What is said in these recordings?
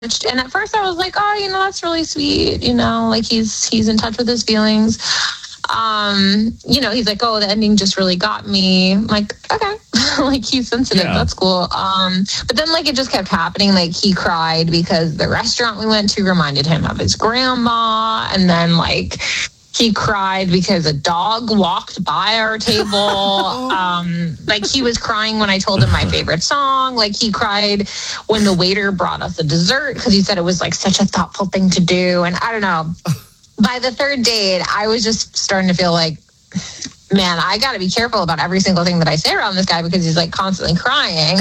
And at first I was like, oh, that's really sweet. Like he's in touch with his feelings. He's like, oh, the ending just really got me. I'm like, okay. Like he's sensitive. Yeah. That's cool. But then like it just kept happening. Like he cried because the restaurant we went to reminded him of his grandma. And then like he cried because a dog walked by our table. Like he was crying when I told him my favorite song. Like he cried when the waiter brought us a dessert because he said it was like such a thoughtful thing to do. And I don't know. By the third date, I was just starting to feel like, man, I got to be careful about every single thing that I say around this guy because he's like constantly crying.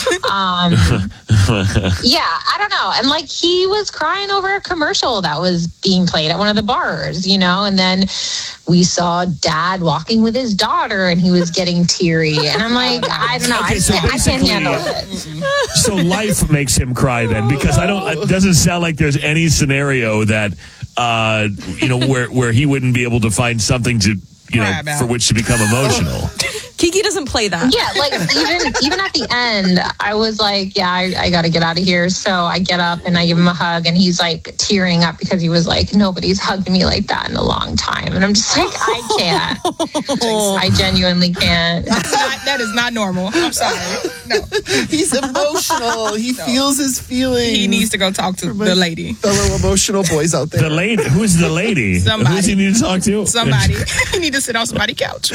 Yeah, I don't know. And like he was crying over a commercial that was being played at one of the bars, and then we saw dad walking with his daughter and he was getting teary. And I'm like, I don't know. Okay, I can't handle it. So life makes him cry then because it doesn't sound like there's any scenario that, where he wouldn't be able to find something to, for which to become emotional. Kiki doesn't play that. Yeah, like even at the end, I was like, yeah, I got to get out of here. So I get up and I give him a hug and he's like tearing up because he was like, nobody's hugged me like that in a long time. And I'm just like, I can't. I genuinely can't. That is not normal. I'm sorry. No. He's emotional. He feels his feelings. He needs to go talk to the lady. Fellow emotional boys out there. The lady? Who's the lady? Somebody. Who's he need to talk to? Somebody. He need to sit on somebody's couch.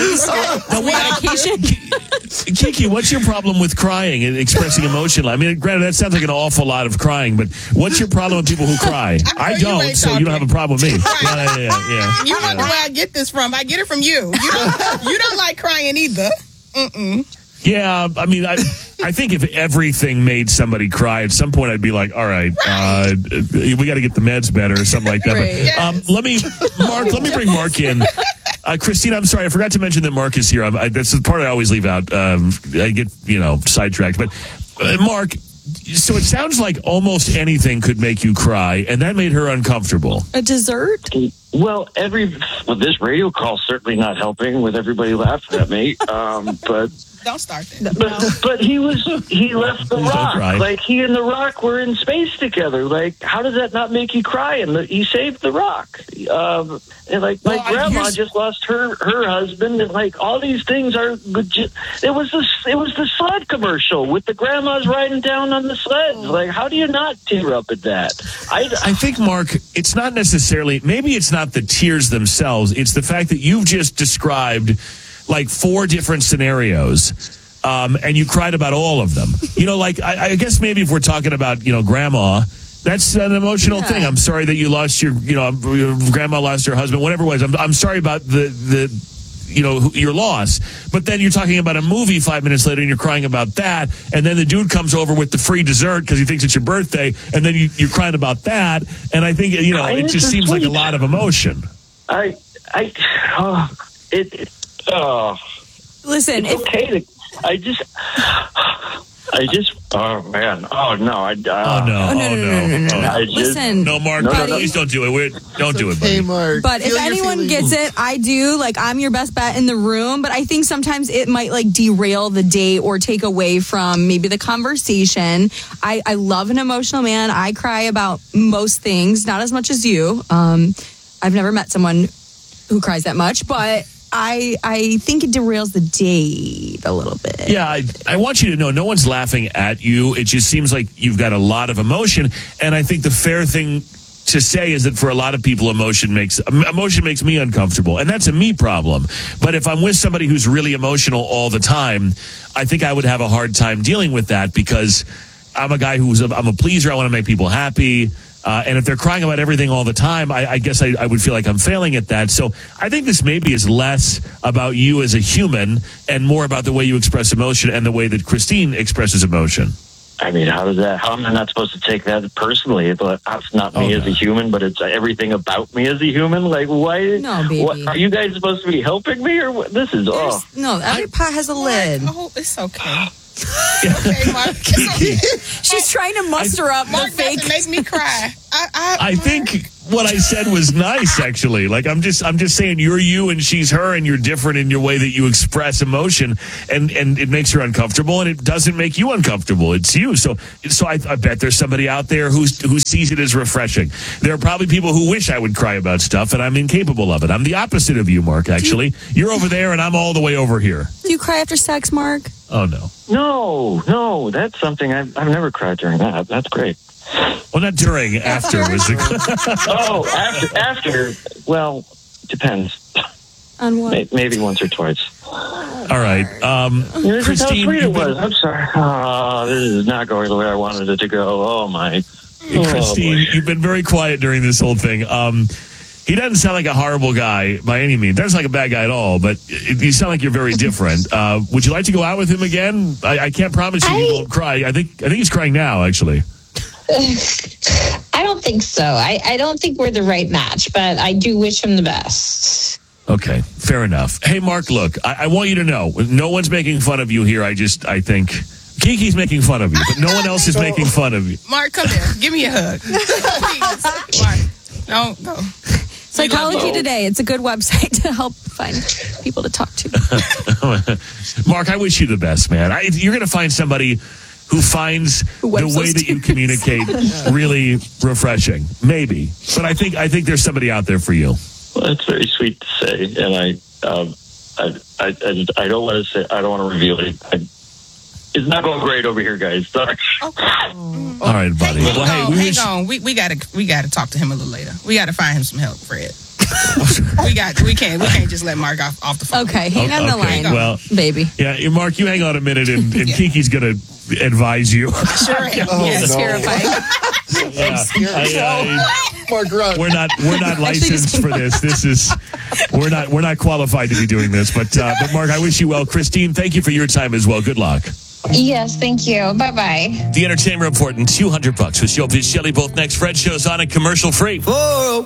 Kiki, what's your problem with crying and expressing emotion? I mean, granted, that sounds like an awful lot of crying, but what's your problem with people who cry? I don't, so you don't have a problem with me. Right. Yeah. You wonder where I get this from. I get it from you. You don't like crying either. Yeah, I mean, I think if everything made somebody cry, at some point I'd be like, all right, we got to get the meds better or something like that. Right. But, let me bring Mark in. Christina, I'm sorry, I forgot to mention that Mark is here. That's the part I always leave out. I get, sidetracked. But Mark, so it sounds like almost anything could make you cry, and that made her uncomfortable. A dessert? Well, this radio call certainly not helping with everybody laughing at me. But don't start that. But he left the Rock. Like he and the Rock were in space together. Like, how does that not make you cry? And he saved the Rock. And like my grandma just lost her husband, and like all these things are legit. It was the sled commercial with the grandmas riding down on the sleds. Like, how do you not tear up at that? I think, Mark, it's not necessarily. Maybe it's not the tears themselves. It's the fact that you've just described like 4 different scenarios, and you cried about all of them. I guess maybe if we're talking about, grandma, that's an emotional thing. I'm sorry that you lost your grandma lost her husband, whatever it was. I'm sorry about your loss. But then you're talking about a movie 5 minutes later and you're crying about that. And then the dude comes over with the free dessert because he thinks it's your birthday. And then you're crying about that. And I think, it just seems like a lot of emotion. Listen, it's okay to. Oh man! Oh no! Listen, no, Mark, please don't do it. Don't do it, buddy. Hey, Mark. But if anyone gets it, I do. Like, I'm your best bet in the room. But I think sometimes it might like derail the date or take away from maybe the conversation. I love an emotional man. I cry about most things, not as much as you. I've never met someone who cries that much, but I think it derails the date a little bit. Yeah, I want you to know no one's laughing at you. It just seems like you've got a lot of emotion. And I think the fair thing to say is that for a lot of people, emotion makes me uncomfortable. And that's a me problem. But if I'm with somebody who's really emotional all the time, I think I would have a hard time dealing with that because I'm a guy I'm a pleaser. I want to make people happy. And if they're crying about everything all the time, I guess I would feel like I'm failing at that. So I think this maybe is less about you as a human and more about the way you express emotion and the way that Christine expresses emotion. I mean, how am I not supposed to take that personally? But it's not me as a human, but it's everything about me as a human. Like, why? No, baby. Are you guys supposed to be helping me, or what? This is No, every pot has a lid. Oh, it's okay. Okay, Mark. She's trying to muster up Mark the fake. doesn't make me cry. I think what I said was nice, actually. Like, I'm just saying you're you and she's her, and you're different in your way that you express emotion, and it makes her uncomfortable, and it doesn't make you uncomfortable. It's you. So I bet there's somebody out there who sees it as refreshing. There are probably people who wish I would cry about stuff, and I'm incapable of it. I'm the opposite of you, Mark, actually. You're over there, and I'm all the way over here. Do you cry after sex, Mark? Oh, no. No, that's something I've never cried during that. That's great. Well, not during, after. After. Well, depends. On what? Maybe once or twice. All right. This is how Christine, sweet it was. I'm sorry. This is not going the way I wanted it to go. Oh, my. Christine, you've been very quiet during this whole thing. He doesn't sound like a horrible guy by any means. Doesn't sound like a bad guy at all, but you sound like you're very different. Would you like to go out with him again? I can't promise you won't cry. I think he's crying now, actually. I don't think so. I don't think we're the right match, but I do wish him the best. Okay, fair enough. Hey, Mark, look, I want you to know, no one's making fun of you here. I think Kiki's making fun of you, but no one else is making fun of you. Mark, come here. Give me a hug. Please. Mark, no. Psychology Today. It's a good website to help find people to talk to. Mark, I wish you the best, man. You're going to find somebody who finds the way that you communicate really refreshing. Maybe. But I think there's somebody out there for you. Well, that's very sweet to say. And I don't want to say, I don't want to reveal it. It's not going great over here, guys. Sorry. Okay. All right, buddy. Hang on. We gotta talk to him a little later. We gotta find him some help, Fred. we can't just let Mark off the phone. Okay, hang on the line, well, baby. Yeah, Mark, you hang on a minute, and Kiki's gonna advise you. Sure. Yes, terrifying. Mark, run. We're not licensed for this. We're not qualified to be doing this. But Mark, I wish you well. Christine, thank you for your time as well. Good luck. Yes, thank you. Bye-bye. The Entertainment Report and $200 with Showbiz Shelley. Both next. Fred shows on and commercial free. Whoa.